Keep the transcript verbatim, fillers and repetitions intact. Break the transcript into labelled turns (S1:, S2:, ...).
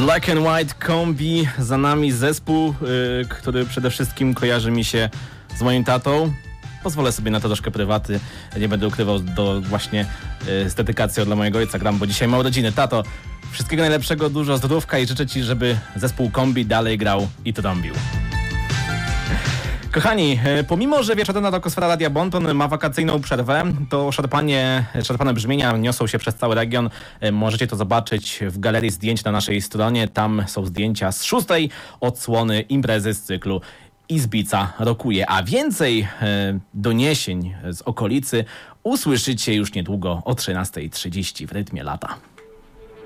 S1: Black and White Kombi, za nami zespół, yy, który przede wszystkim kojarzy mi się z moim tatą. Pozwolę sobie na to troszkę prywaty, nie będę ukrywał do właśnie yy, z dedykacją dla mojego ojca gram, bo dzisiaj ma urodziny. Tato, wszystkiego najlepszego, dużo zdrówka i życzę Ci, żeby zespół Kombi dalej grał i trąbił. Kochani, pomimo że wieczorna Rokosfera Radia Bonton ma wakacyjną przerwę, to szarpanie, szarpane brzmienia niosą się przez cały region. Możecie to zobaczyć w galerii zdjęć na naszej stronie. Tam są zdjęcia z szóstej odsłony imprezy z cyklu Izbica rokuje. A więcej e, doniesień z okolicy usłyszycie już niedługo o trzynastej trzydzieści w Rytmie Lata.